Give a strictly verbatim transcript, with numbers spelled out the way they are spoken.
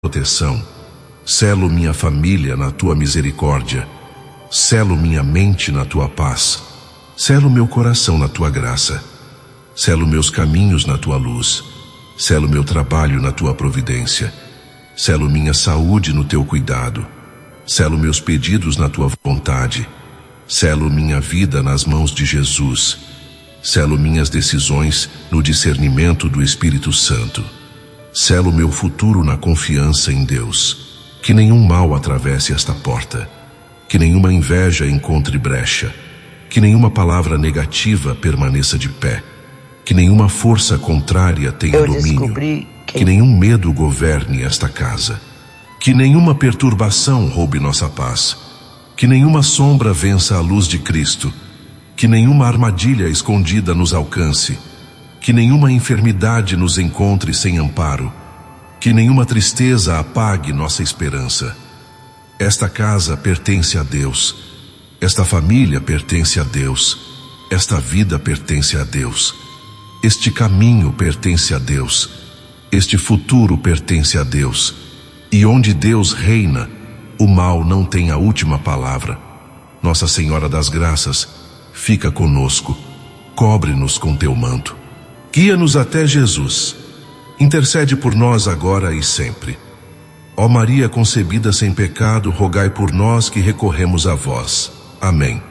proteção. Selo minha família na tua misericórdia. Selo minha mente na tua paz. Selo meu coração na tua graça. Selo meus caminhos na tua luz. Selo meu trabalho na tua providência. Selo minha saúde no teu cuidado. Selo meus pedidos na tua vontade. Selo minha vida nas mãos de Jesus. Selo minhas decisões no discernimento do Espírito Santo. Selo meu futuro na confiança em Deus. Que nenhum mal atravesse esta porta. Que nenhuma inveja encontre brecha. Que nenhuma palavra negativa permaneça de pé. Que nenhuma força contrária tenha Eu domínio. descobri que... Que nenhum medo governe esta casa. Que nenhuma perturbação roube nossa paz. Que nenhuma sombra vença a luz de Cristo. Que nenhuma armadilha escondida nos alcance. Que nenhuma enfermidade nos encontre sem amparo. Que nenhuma tristeza apague nossa esperança. Esta casa pertence a Deus. Esta família pertence a Deus. Esta vida pertence a Deus. Este caminho pertence a Deus. Este futuro pertence a Deus. E onde Deus reina, o mal não tem a última palavra. Nossa Senhora das Graças, fica conosco. Cobre-nos com teu manto. Guia-nos até Jesus. Intercede por nós agora e sempre. Ó Maria concebida sem pecado, rogai por nós que recorremos a vós. Amém.